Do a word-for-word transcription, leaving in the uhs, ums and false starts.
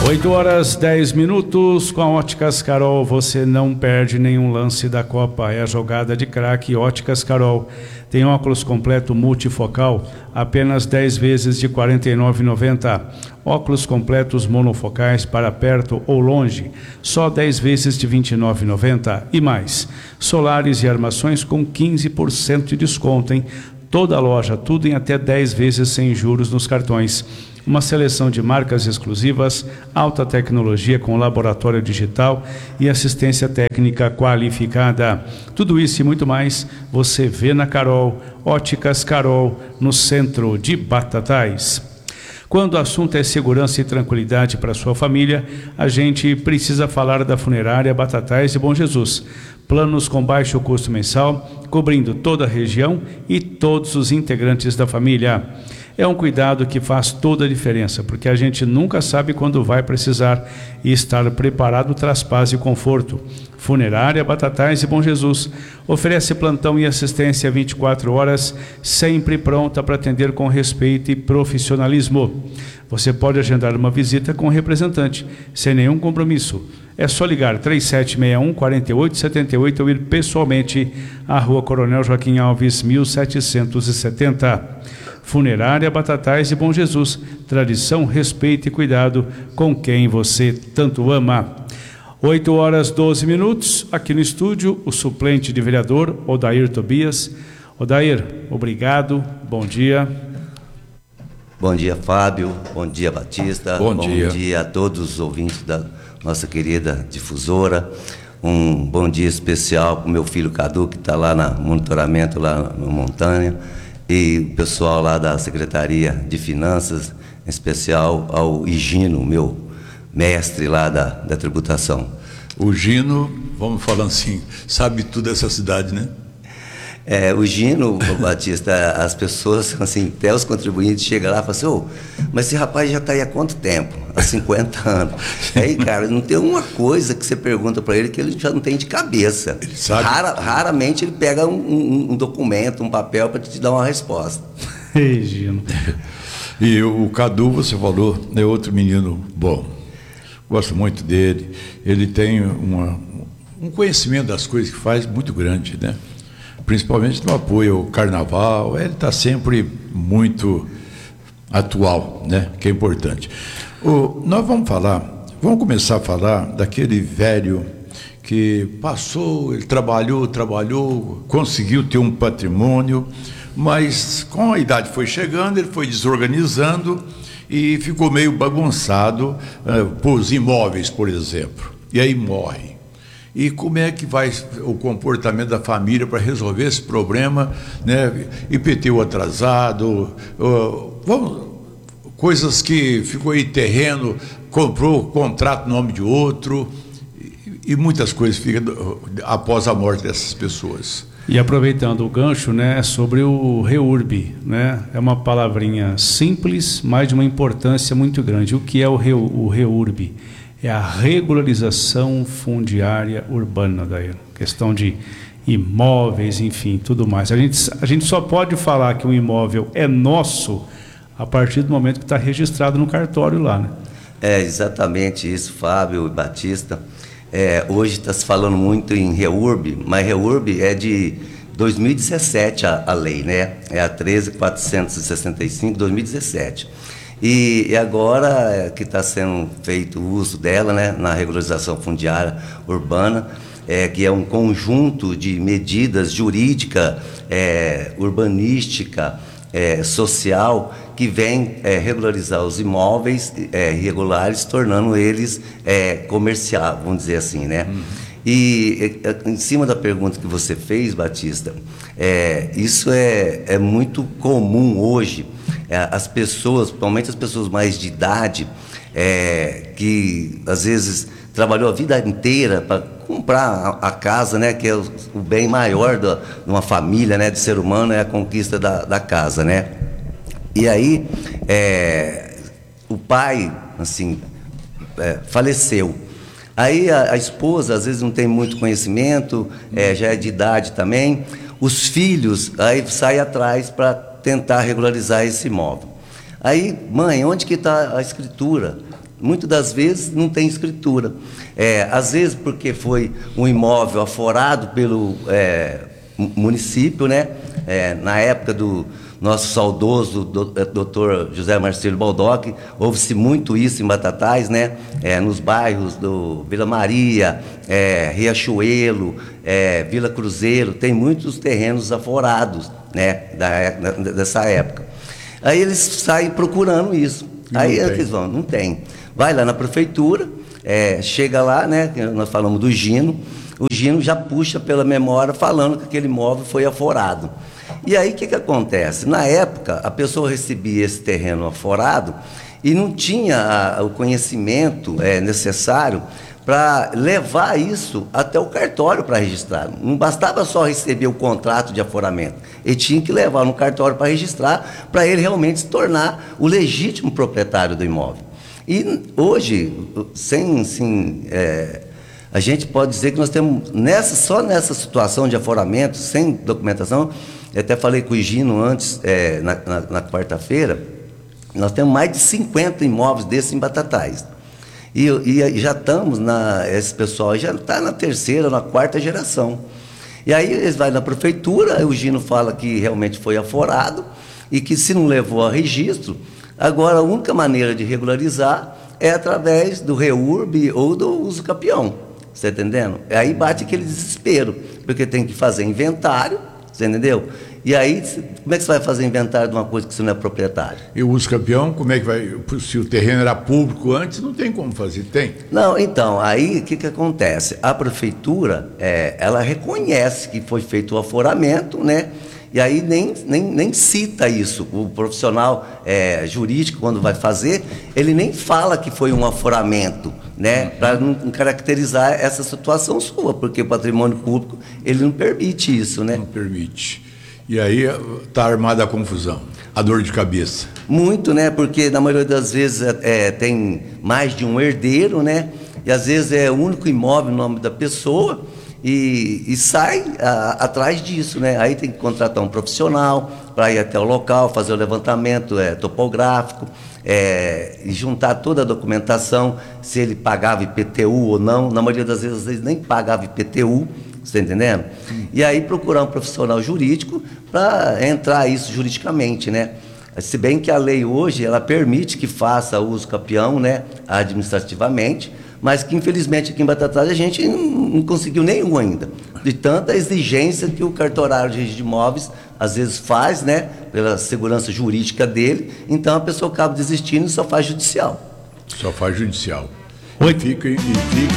oito horas dez minutos, com a Óticas Carol você não perde nenhum lance da Copa, é a jogada de craque. Óticas Carol tem óculos completo multifocal, apenas dez vezes de quarenta e nove reais e noventa centavos. Óculos completos monofocais para perto ou longe, só dez vezes de vinte e nove reais e noventa centavos. E mais, solares e armações com quinze por cento de desconto, hein? Toda a loja, tudo em até dez vezes sem juros nos cartões. Uma seleção de marcas exclusivas, alta tecnologia com laboratório digital e assistência técnica qualificada. Tudo isso e muito mais você vê na Carol. Óticas Carol, no centro de Batatais. Quando o assunto é segurança e tranquilidade para sua família, a gente precisa falar da Funerária Batatais de Bom Jesus. Planos com baixo custo mensal, cobrindo toda a região e todos os integrantes da família. É um cuidado que faz toda a diferença, porque a gente nunca sabe quando vai precisar, e estar preparado traz paz e conforto. Funerária Batatais e Bom Jesus oferece plantão e assistência vinte e quatro horas, sempre pronta para atender com respeito e profissionalismo. Você pode agendar uma visita com o representante, sem nenhum compromisso. É só ligar três sete seis um, quatro oito sete oito ou ir pessoalmente à Rua Coronel Joaquim Alves, mil setecentos e setenta. Funerária Batatais de Bom Jesus, tradição, respeito e cuidado com quem você tanto ama. oito horas doze minutos, aqui no estúdio, o suplente de vereador, Odair Tobias. Odair, obrigado, bom dia. Bom dia, Fábio, bom dia, Batista. Bom, bom dia. Bom dia a todos os ouvintes da nossa querida difusora. Um bom dia especial para o meu filho Cadu, que está lá no monitoramento, lá no Montanha. E o pessoal lá da Secretaria de Finanças, em especial ao Higino, meu mestre lá da, da tributação. O Gino, vamos falando assim, sabe tudo dessa cidade, né? É, o Gino, o Batista, as pessoas, assim, até os contribuintes chegam lá e falam assim, ô, mas esse rapaz já está aí há quanto tempo? Há cinquenta anos. Aí, cara, não tem uma coisa que você pergunta para ele que ele já não tem de cabeça. Ele sabe. Rara, raramente ele pega um, um, um documento, um papel para te dar uma resposta. Ei, Gino. E o Cadu, você falou, é outro menino bom. Gosto muito dele. Ele tem uma, um conhecimento das coisas que faz muito grande, né? Principalmente no apoio ao carnaval. Ele está sempre muito atual, né? Que é importante. O, nós vamos falar, vamos começar a falar daquele velho que passou, ele trabalhou, trabalhou, conseguiu ter um patrimônio, mas com a idade foi chegando, ele foi desorganizando e ficou meio bagunçado, uh, por os imóveis, por exemplo, e aí morre. E como é que vai o comportamento da família para resolver esse problema, né? I P T U atrasado, uh, vamos, coisas que ficou aí terreno, comprou contrato no nome de outro, e, e muitas coisas ficam após a morte dessas pessoas. E aproveitando o gancho, né, sobre o REURB, né, é uma palavrinha simples, mas de uma importância muito grande. O que é o REURB? É a regularização fundiária urbana, daí, questão de imóveis, enfim, tudo mais. A gente, a gente só pode falar que um imóvel é nosso a partir do momento que está registrado no cartório lá, né? É exatamente isso, Fábio e Batista. É, hoje está se falando muito em REURB, mas REURB é de dois mil e dezessete a, a lei, né? É a treze mil quatrocentos e sessenta e cinco de dois mil e dezessete. E, e agora é, que está sendo feito o uso dela, né, na regularização fundiária urbana, é, que é um conjunto de medidas jurídica, é, urbanística, é, social, que vem é, regularizar os imóveis é, irregulares, tornando eles é, comerciais, vamos dizer assim, né? Uhum. E é, em cima da pergunta que você fez, Batista, é, isso é, é muito comum hoje. É, as pessoas, principalmente as pessoas mais de idade, é, que às vezes trabalhou a vida inteira para comprar a, a casa, né, que é o, o bem maior da, de uma família, né, de ser humano, é a conquista da, da casa, né? E aí, é, o pai, assim, é, faleceu. Aí a, a esposa, às vezes, não tem muito conhecimento, é, já é de idade também. Os filhos, aí saem atrás para tentar regularizar esse imóvel. Aí, mãe, onde que está a escritura? Muitas das vezes não tem escritura. É, às vezes porque foi um imóvel aforado pelo é, município, né? É, na época do nosso saudoso doutor José Marcelo Baldock, houve-se muito isso em Batatais, né? É, nos bairros do Vila Maria, é, Riachuelo, é, Vila Cruzeiro, tem muitos terrenos aforados, né? Da, da, dessa época. Aí eles saem procurando isso. Não Aí tem. eles vão, não tem. Vai lá na prefeitura, é, chega lá, né? Nós falamos do Gino, o Gino já puxa pela memória falando que aquele imóvel foi aforado. E aí o que, que acontece? Na época, a pessoa recebia esse terreno aforado e não tinha a, o conhecimento é, necessário para levar isso até o cartório para registrar. Não bastava só receber o contrato de aforamento, ele tinha que levar no cartório para registrar, para ele realmente se tornar o legítimo proprietário do imóvel. E hoje, sem, sem é, a gente pode dizer que nós temos, nessa, só nessa situação de aforamento, sem documentação, eu até falei com o Gino antes, é, na, na, na quarta-feira, nós temos mais de cinquenta imóveis desses em Batatais. E, e já estamos, na, esse pessoal já está na terceira, na quarta geração. E aí eles vão na prefeitura, o Gino fala que realmente foi aforado e que se não levou a registro, agora a única maneira de regularizar é através do REURB ou do uso capião. Você está entendendo? Aí bate aquele desespero, porque tem que fazer inventário, você entendeu? E aí, como é que você vai fazer inventário de uma coisa que você não é proprietário? E o uso campeão, como é que vai? Se o terreno era público antes, não tem como fazer, tem? Não, então, aí o que, que acontece? A prefeitura, é, ela reconhece que foi feito o aforamento, né? E aí nem, nem, nem cita isso. O profissional é, jurídico, quando vai fazer, ele nem fala que foi um aforamento, né? Para não caracterizar essa situação sua, porque o patrimônio público, ele não permite isso, né? Não permite. E aí está armada a confusão, a dor de cabeça. Muito, né? Porque na maioria das vezes é, tem mais de um herdeiro, né? E às vezes é o único imóvel no nome da pessoa e, e sai a, atrás disso, né? Aí tem que contratar um profissional para ir até o local, fazer o levantamento é, topográfico, é, e juntar toda a documentação, se ele pagava I P T U ou não. Na maioria das vezes, às vezes nem pagava I P T U. Você está entendendo? Hum. E aí procurar um profissional jurídico para entrar isso juridicamente, né? Se bem que a lei hoje, ela permite que faça uso capião, né, administrativamente, mas que infelizmente aqui em Batatais a gente não, não conseguiu nenhum ainda. De tanta exigência que o cartorário de registro de imóveis às vezes faz, né, pela segurança jurídica dele, então a pessoa acaba desistindo e só faz judicial. Só faz judicial. Oi. E fica, e fica